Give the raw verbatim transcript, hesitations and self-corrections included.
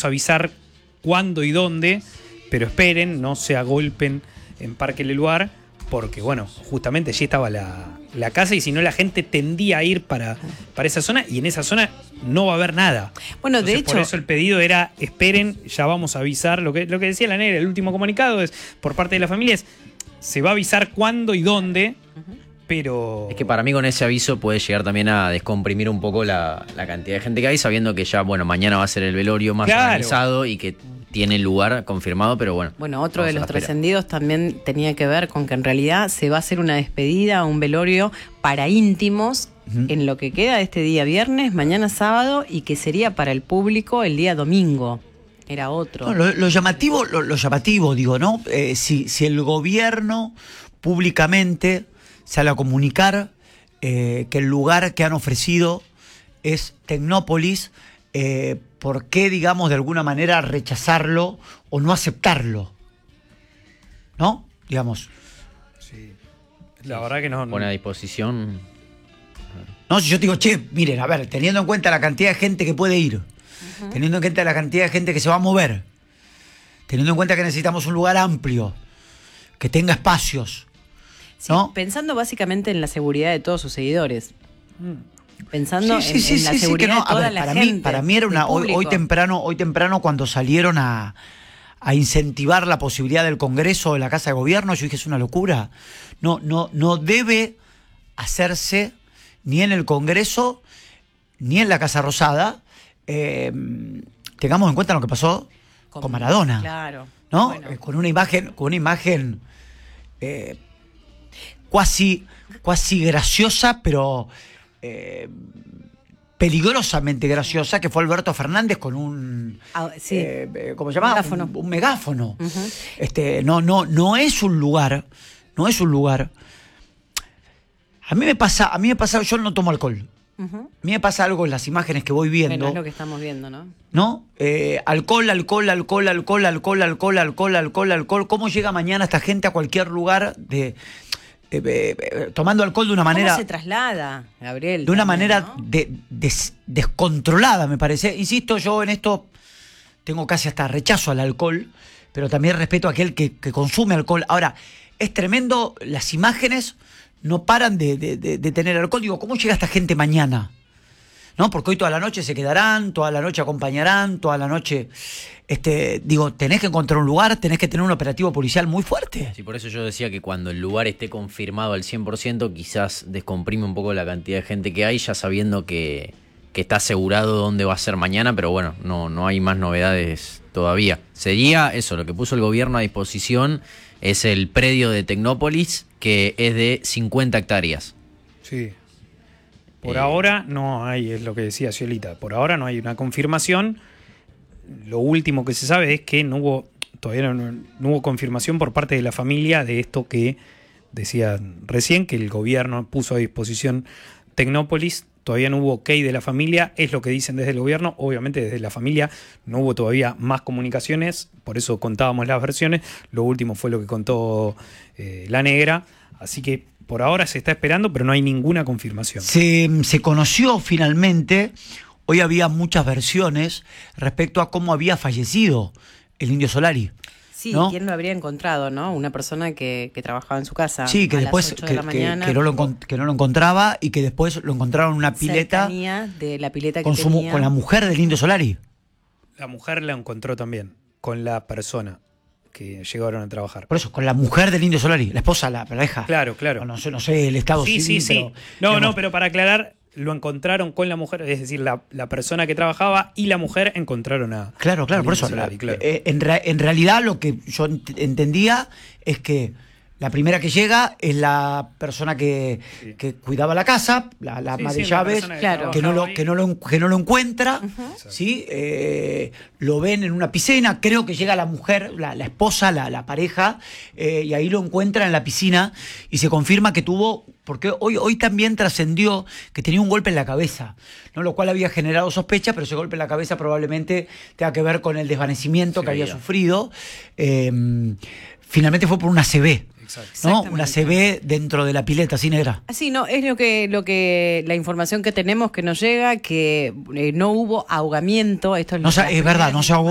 vamos a avisar cuándo y dónde, pero esperen, no se agolpen en Parque Leluar, porque bueno, justamente allí estaba la, la casa y si no la gente tendía a ir para, para esa zona y en esa zona no va a haber nada. Bueno, Entonces, de hecho, por eso el pedido era, esperen, ya vamos a avisar. Lo que, lo que decía la negra, el último comunicado es por parte de la familia es, se va a avisar cuándo y dónde, uh-huh. pero... Es que para mí con ese aviso puede llegar también a descomprimir un poco la, la cantidad de gente que hay, sabiendo que ya, bueno, mañana va a ser el velorio más claro. organizado y que tiene lugar confirmado, pero bueno. Bueno, otro de los trascendidos también tenía que ver con que en realidad se va a hacer una despedida, un velorio para íntimos uh-huh. en lo que queda de este día viernes, mañana sábado, y que sería para el público el día domingo. Era otro. No, lo, lo llamativo, lo, lo llamativo, digo, ¿no? Eh, si, si el gobierno públicamente sale a comunicar eh, que el lugar que han ofrecido es Tecnópolis, eh, ¿por qué, digamos, de alguna manera rechazarlo o no aceptarlo? ¿No? Digamos. Sí. La verdad que no. Pone a disposición. No, si yo te digo, che, miren, a ver, teniendo en cuenta la cantidad de gente que puede ir, uh-huh. teniendo en cuenta la cantidad de gente que se va a mover, teniendo en cuenta que necesitamos un lugar amplio, que tenga espacios, ¿no? Sí, pensando básicamente en la seguridad de todos sus seguidores. Mm. Pensando sí, sí, en, sí, en la sí, seguridad sí, que no, de toda a ver, la para gente. Mí, para mí era una. Hoy, hoy temprano, hoy temprano, cuando salieron a, a incentivar la posibilidad del Congreso de la Casa de Gobierno, yo dije, es una locura. No, no, no debe hacerse ni en el Congreso, ni en la Casa Rosada. Eh, tengamos en cuenta lo que pasó con, con Maradona. Claro. ¿No? Bueno. Eh, con una imagen, con una imagen eh, cuasi, cuasi graciosa, pero. Eh, peligrosamente graciosa, que fue Alberto Fernández con un ah, sí. eh, ¿cómo se llama? Megáfono. Un, un megáfono. Uh-huh. Este, no, no, no es un lugar, no es un lugar. A mí me pasa, a mí me pasa, yo no tomo alcohol. Uh-huh. A mí me pasa algo en las imágenes que voy viendo. Bueno, es lo que estamos viendo, ¿no? ¿No? Eh, alcohol, alcohol, alcohol, alcohol, alcohol, alcohol, alcohol, alcohol, alcohol. ¿Cómo llega mañana esta gente a cualquier lugar de Eh, eh, eh, tomando alcohol de una manera... ¿Cómo se traslada, Gabriel? De una también, manera ¿no? de, des, descontrolada, me parece. Insisto, yo en esto tengo casi hasta rechazo al alcohol, pero también respeto a aquel que, que consume alcohol. Ahora, es tremendo, las imágenes no paran de, de, de, de tener alcohol. Digo, ¿cómo llega esta gente mañana? ¿No? Porque hoy toda la noche se quedarán, toda la noche acompañarán, toda la noche... Este, digo, tenés que encontrar un lugar, tenés que tener un operativo policial muy fuerte. Sí, por eso yo decía que cuando el lugar esté confirmado al cien por ciento, quizás descomprime un poco la cantidad de gente que hay, ya sabiendo que, que está asegurado dónde va a ser mañana, pero bueno, no, no hay más novedades todavía. Sería eso, lo que puso el gobierno a disposición es el predio de Tecnópolis, que es de cincuenta hectáreas. Sí. Por eh, ahora no hay, es lo que decía Ciolita, por ahora no hay una confirmación. Lo último que se sabe es que no hubo todavía no, no hubo confirmación por parte de la familia de esto que decía recién, que el gobierno puso a disposición Tecnópolis. Todavía no hubo ok de la familia, es lo que dicen desde el gobierno. Obviamente desde la familia no hubo todavía más comunicaciones, por eso contábamos las versiones. Lo último fue lo que contó eh, la negra, así que por ahora se está esperando, pero no hay ninguna confirmación. Se, se conoció finalmente. Hoy había muchas versiones respecto a cómo había fallecido el Indio Solari. Sí, ¿no? ¿Quién lo habría encontrado, no? Una persona que, que trabajaba en su casa. Sí, que a después las ocho que, de la que, mañana, que, no lo, que no lo encontraba y que después lo encontraron en una pileta de la pileta que con, su, tenía. con la mujer del Indio Solari. La mujer la encontró también, con la persona que llegaron a trabajar. Por eso, con la mujer del Indio Solari, la esposa, la pareja. Claro, claro. No, no sé, no sé el estado sí, civil, sí, sí. pero, No, digamos, no, pero para aclarar, lo encontraron con la mujer, es decir, la, la persona que trabajaba y la mujer encontraron a... Claro, claro, por eso. Solari, La, claro. Eh, en, re, en realidad lo que yo ent entendía es que la primera que llega es la persona que, sí. que cuidaba la casa, la, la sí, ama sí, de llaves, que, claro. que, no lo, que, no lo, que no lo encuentra, uh-huh. ¿sí? Eh, lo ven en una piscina, creo que llega la mujer, la, la esposa, la, la pareja, eh, y ahí lo encuentra en la piscina y se confirma que tuvo, porque hoy, hoy también trascendió que tenía un golpe en la cabeza, ¿no? Lo cual había generado sospecha, pero ese golpe en la cabeza probablemente tenga que ver con el desvanecimiento sí, que había ya. sufrido. Eh, finalmente fue por una C B. ¿No? Una C B dentro de la pileta, ¿sí, negra? Sí, no, es lo que, lo que la información que tenemos que nos llega, que eh, no hubo ahogamiento. Esto es, no, es verdad, no se ahogó.